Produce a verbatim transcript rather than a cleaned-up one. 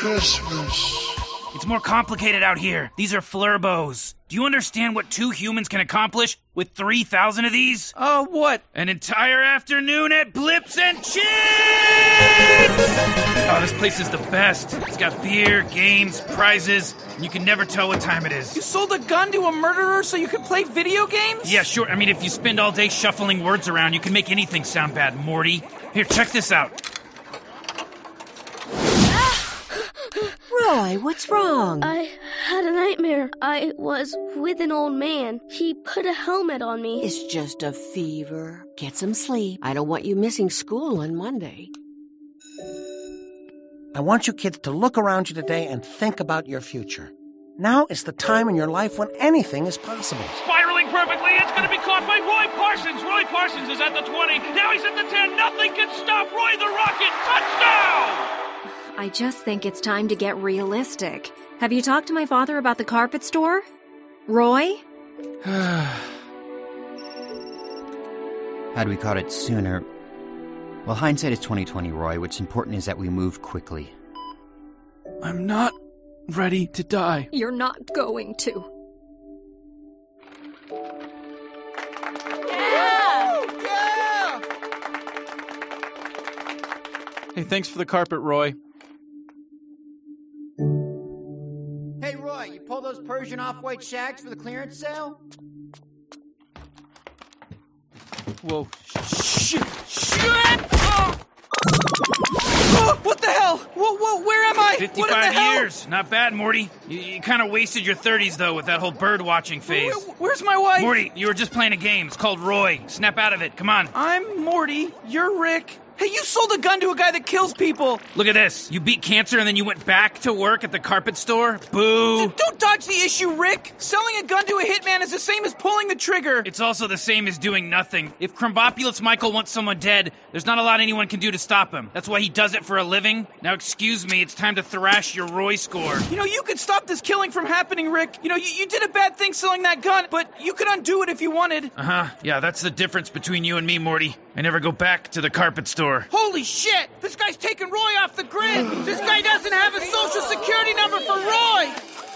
Christmas. It's more complicated out here. These are flurbos. Do you understand what two humans can accomplish with three thousand of these? Uh, what? An entire afternoon at Blips and Chips! Oh, this place is the best. It's got beer, games, prizes, and you can never tell what time it is. You sold a gun to a murderer so you could play video games? Yeah, sure. I mean, if you spend all day shuffling words around, you can make anything sound bad, Morty. Here, check this out. Roy, what's wrong? I had a nightmare. I was with an old man. He put a helmet on me. It's just a fever. Get some sleep. I don't want you missing school on Monday. I want you kids to look around you today and think about your future. Now is the time in your life when anything is possible. Spiraling perfectly, it's going to be caught by Roy Parsons. Roy Parsons is at the twenty. Now he's at the ten. Nothing can stop Roy the Rocket. Touchdown! I just think it's time to get realistic. Have you talked to my father about the carpet store? Roy? Had we caught it sooner... Well, hindsight is twenty twenty, Roy. What's important is that we move quickly. I'm not ready to die. You're not going to. Yeah! Yeah! Hey, thanks for the carpet, Roy. Hey, Roy, you pull those Persian off-white shags for the clearance sale? Whoa. Shit! Shit! Oh! Oh, what the hell? Whoa, whoa, where am I? fifty-five what in the hell? years. Not bad, Morty. You, you kind of wasted your thirties, though, with that whole bird-watching phase. Where, where's my wife? Morty, you were just playing a game. It's called Roy. Snap out of it. Come on. I'm Morty. You're Rick. Hey, you sold a gun to a guy that kills people! Look at this. You beat cancer and then you went back to work at the carpet store? Boo! D- don't dodge the issue, Rick! Selling a gun to a hitman is the same as pulling the trigger! It's also the same as doing nothing. If Crumbopulous Michael wants someone dead, there's not a lot anyone can do to stop him. That's why he does it for a living. Now excuse me, it's time to thrash your Roy score. You know, you could stop this killing from happening, Rick. You know, you, you did a bad thing selling that gun, but you could undo it if you wanted. Uh-huh. Yeah, that's the difference between you and me, Morty. I never go back to the carpet store. Holy shit! This guy's taking Roy off the grid! This guy doesn't have a social security number for Roy!